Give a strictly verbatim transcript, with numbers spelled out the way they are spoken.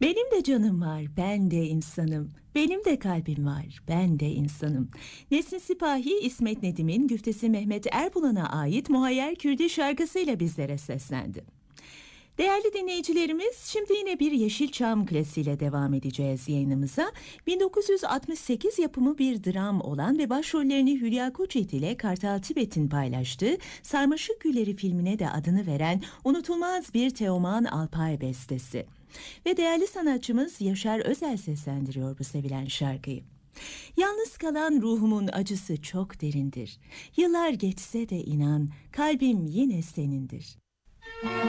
Benim de canım var, ben de insanım. Benim de kalbim var, ben de insanım. Nesin Sipahi, İsmet Nedim'in güftesi Mehmet Erbulan'a ait Muhayyer Kürdi şarkısıyla bizlere seslendi. Değerli dinleyicilerimiz, şimdi yine bir Yeşilçam klasiğiyle devam edeceğiz yayınımıza. bin dokuz yüz altmış sekiz yapımı bir dram olan ve başrollerini Hülya Koçyiğit ile Kartal Tibet'in paylaştığı Sarmaşık Gülleri filmine de adını veren unutulmaz bir Teoman Alpay bestesi. Ve değerli sanatçımız Yaşar Özel seslendiriyor bu sevilen şarkıyı. Yalnız kalan ruhumun acısı çok derindir. Yıllar geçse de inan, kalbim yine senindir.